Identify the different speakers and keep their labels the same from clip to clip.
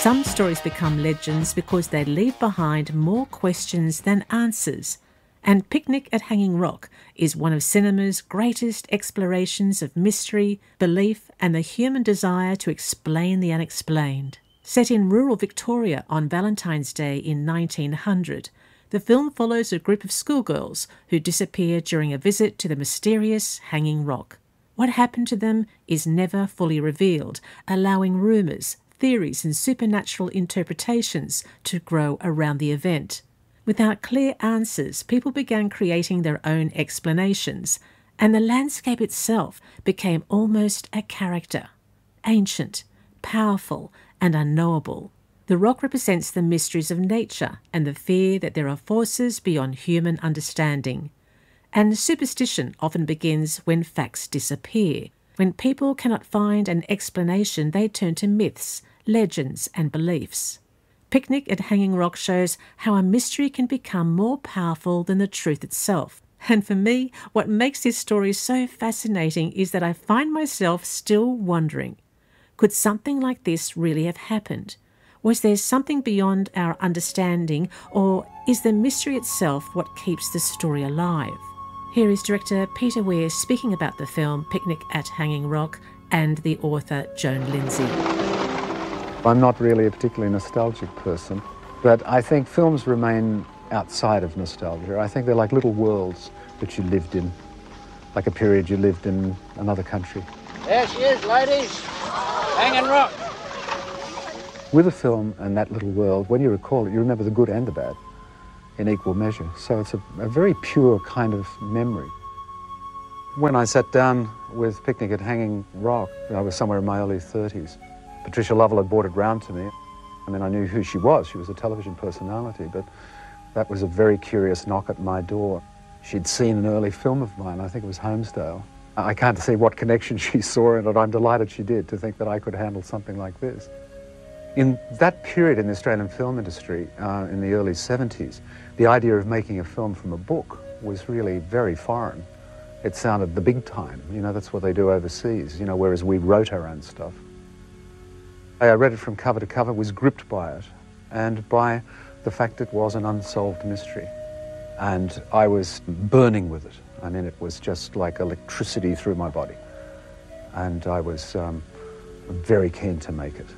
Speaker 1: Some stories become legends because they leave behind more questions than answers. And Picnic at Hanging Rock is one of cinema's greatest explorations of mystery, belief, and the human desire to explain the unexplained. Set in rural Victoria on Valentine's Day in 1900, the film follows a group of schoolgirls who disappear during a visit to the mysterious Hanging Rock. What happened to them is never fully revealed, allowing rumours, theories and supernatural interpretations to grow around the event. Without clear answers, people began creating their own explanations, and the landscape itself became almost a character. Ancient, powerful and unknowable. The rock represents the mysteries of nature and the fear that there are forces beyond human understanding. And superstition often begins when facts disappear. When people cannot find an explanation, they turn to myths, legends and beliefs. Picnic at Hanging Rock shows how a mystery can become more powerful than the truth itself. And for me, what makes this story so fascinating is that I find myself still wondering, could something like this really have happened? Was there something beyond our understanding, or is the mystery itself what keeps the story alive? Here is director Peter Weir speaking about the film Picnic at Hanging Rock and the author Joan Lindsay.
Speaker 2: I'm not really a particularly nostalgic person, but I think films remain outside of nostalgia. I think they're like little worlds that you lived in, like a period you lived in another country.
Speaker 3: There she is, ladies. Hanging Rock.
Speaker 2: With a film and that little world, when you recall it, you remember the good and the bad in equal measure. So it's a very pure kind of memory. When I sat down with Picnic at Hanging Rock, I was somewhere in my early 30s. Patricia Lovell had brought it round to me. I mean, I knew who she was. She was a television personality, but that was a very curious knock at my door. She'd seen an early film of mine, I think it was Homesdale. I can't see what connection she saw in it. I'm delighted she did, to think that I could handle something like this. In that period in the Australian film industry, in the early 70s, the idea of making a film from a book was really very foreign. It sounded the big time, you know, that's what they do overseas, you know, whereas we wrote our own stuff. I read it from cover to cover, was gripped by it, and by the fact it was an unsolved mystery. And I was burning with it. I mean, it was just like electricity through my body. And I was very keen to make it.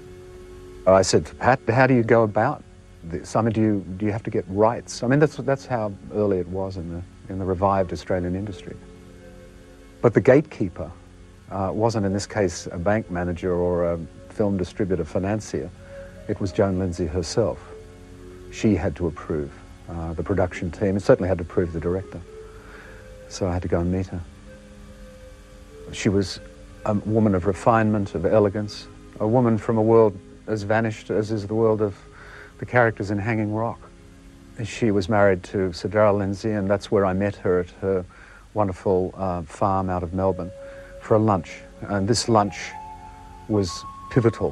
Speaker 2: I said to Pat, how do you go about this? I mean, do you have to get rights? I mean, that's how early it was in the revived Australian industry. But the gatekeeper wasn't, in this case, a bank manager or a film distributor financier. It was Joan Lindsay herself. She had to approve the production team, and certainly had to approve the director. So I had to go and meet her. She was a woman of refinement, of elegance, a woman from a world as vanished as is the world of the characters in Hanging Rock. She was married to Sir Darrell Lindsay, and that's where I met her, at her wonderful farm out of Melbourne, for a lunch. And this lunch was pivotal.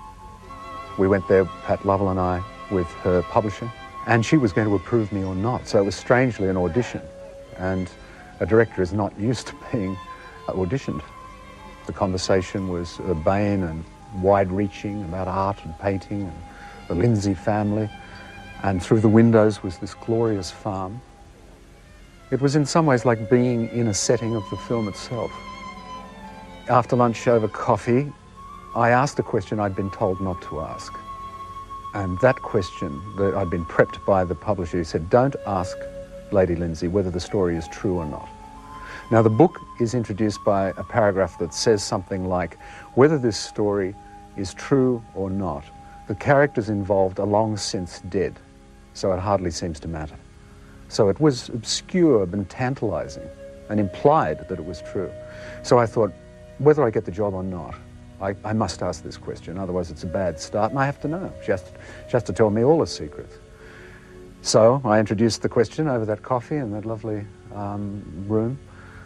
Speaker 2: We went there, Pat Lovell and I, with her publisher, and she was going to approve me or not. So it was strangely an audition, and a director is not used to being auditioned. The conversation was urbane and wide-reaching about art and painting and the Lindsay family, and through the windows was this glorious farm. It was in some ways like being in a setting of the film itself. After lunch over coffee, I asked a question I'd been told not to ask. And that question, that I'd been prepped by the publisher, who said, don't ask Lady Lindsay whether the story is true or not. Now, the book is introduced by a paragraph that says something like, whether this story is true or not, the characters involved are long since dead, so it hardly seems to matter. So it was obscure and tantalizing, and implied that it was true. So I thought, whether I get the job or not, I must ask this question, otherwise it's a bad start, and I have to know. She has to tell me all the secrets. So I introduced the question over that coffee in that lovely room.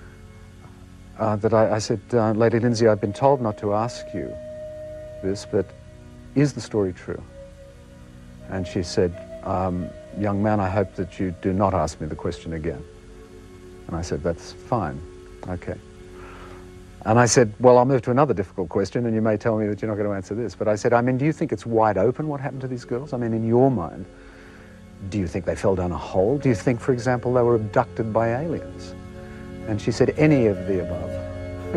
Speaker 2: I said, Lady Lindsay, I've been told not to ask you this, but is the story true? And she said, young man, I hope that you do not ask me the question again. And I said, that's fine, okay. And I said, well, I'll move to another difficult question, and you may tell me that you're not going to answer this. But I said, I mean, do you think it's wide open what happened to these girls? I mean, in your mind, do you think they fell down a hole? Do you think, for example, they were abducted by aliens? And she said, any of the above.